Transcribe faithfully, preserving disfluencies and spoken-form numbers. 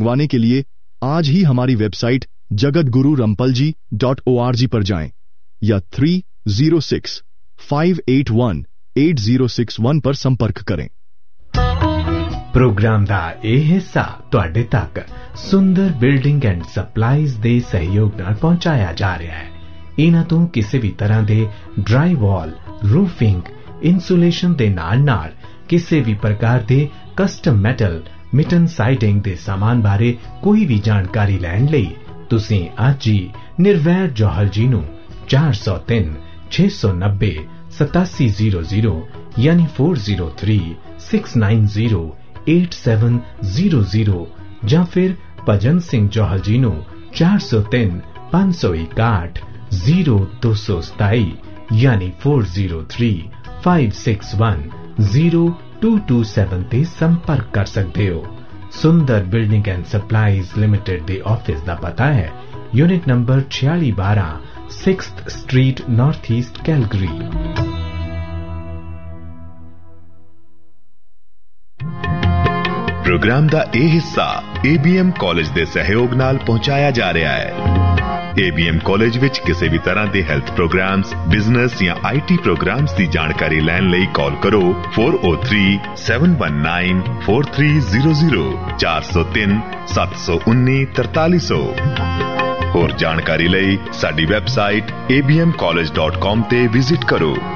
लगवाने के लिए आज ही हमारी वेबसाइट जगत गुरु रंपल जी डॉट ओ आर जी पर जाएं या three zero six five eight one eight zero six one पर संपर्क करें। प्रोग्राम ਦਾ ਇਹ ਹਿੱਸਾ ਤੁਹਾਡੇ ਤੱਕ ਸੁੰਦਰ ਬਿਲਡਿੰਗ ਐਂਡ ਸਪਲਾਈਜ਼ ਦੇ ਸਹਿਯੋਗ ਨਾਲ ਪਹੁੰਚਾਇਆ ਜਾ ਰਿਹਾ ਹੈ। ਇਹਨਾਂ ਤੋਂ ਕਿਸੇ ਵੀ ਤਰ੍ਹਾਂ ਦੇ ਡਰਾਈ ਵਾਲ, ਰੂਫਿੰਗ, ਇਨਸੂਲੇਸ਼ਨ ਦੇ ਨਾਲ ਨਾਲ ਕਿਸੇ ਵੀ ਪ੍ਰਕਾਰ ਦੇ ਕਸਟਮ ਮੈਟਲ, ਮਿਟਨ ਸਾਈਡਿੰਗ ਦੇ ਸਾਮਾਨ ਬਾਰੇ ਕੋਈ ਵੀ ਜਾਣਕਾਰੀ ਲੈਣ ਲਈ ਤੁਸੀਂ ਅੱਜ ਹੀ ਨਿਰਵੈਰ ਜੋਹਲ ਜੀ ਨੂੰ ਚਾਰ ਸੌ ਤਿੰਨ ਛੇ ਸੌ ਨੱਬੇ ਸਤਾਸੀ ਜ਼ੀਰੋ ਜ਼ੀਰੋ ਯਾਨੀ four zero three six nine zero eight seven zero zero ਜਾਂ ਫਿਰ ਭਜਨ ਸਿੰਘ ਜੋਹਲ ਜੀ ਨੂੰ ਚਾਰ ਸੌ ਤਿੰਨ ਪੰਜ ਸੌ ਇਕਾਹਠ ਜ਼ੀਰੋ ਦੋ ਸੌ ਸਤਾਈ ਯਾਨੀ four zero three five six one zero to to seven ਤੇ ਸੰਪਰਕ ਕਰ ਸਕਦੇ ਹੋ। ਸੁੰਦਰ ਬਿਲਡਿੰਗ ਐਂਡ ਸਪਲਾਈਜ਼ ਲਿਮਿਟਿਡ ਦੇ ਆਫਿਸ ਦਾ ਪਤਾ ਹੈ ਯੂਨਿਟ ਨੰਬਰ छियालीस बारह sixth street north east Calgary. Programme ਦਾ ਇਹ ਹਿੱਸਾ A B M ਕਾਲਜ ਦੇ ਸਹਿਯੋਗ ਨਾਲ ਪਹੁੰਚਾਇਆ ਜਾ ਰਿਹਾ ਹੈ। A B M ਕਾਲਜ ਵਿੱਚ ਕਿਸੇ ਵੀ ਤਰ੍ਹਾਂ ਦੇ ਹੈਲਥ ਪ੍ਰੋਗਰਾਮਸ, ਬਿਜ਼ਨਸ ਜਾਂ I T ਪ੍ਰੋਗਰਾਮਸ ਦੀ ਜਾਣਕਾਰੀ ਲੈਣ ਲਈ ਕਾਲ ਕਰੋ four O three seven one nine four three zero zero चार सौ तीन सत्त सौ उन्नी तरताली सौ। ਹੋਰ ਜਾਣਕਾਰੀ ਲਈ ਸਾਡੀ website A B M college dot com ਤੇ ਵਿਜ਼ਿਟ ਕਰੋ।